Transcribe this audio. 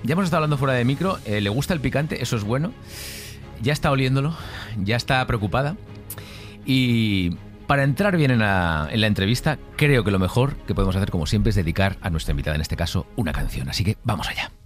Ya hemos estado hablando fuera de micro. Le gusta el picante, eso es bueno. Ya está oliéndolo, ya está preocupada. Y para entrar bien en la entrevista, creo que lo mejor que podemos hacer, como siempre, es dedicar a nuestra invitada, en este caso, una canción. Así que vamos allá.